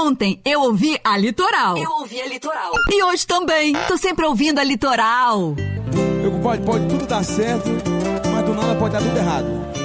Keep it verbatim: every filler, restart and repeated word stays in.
Ontem eu ouvi a Litoral. Eu ouvi a Litoral. E hoje também. Tô sempre ouvindo a Litoral. Eu, pode, pode tudo dar certo, mas do nada pode dar tudo errado.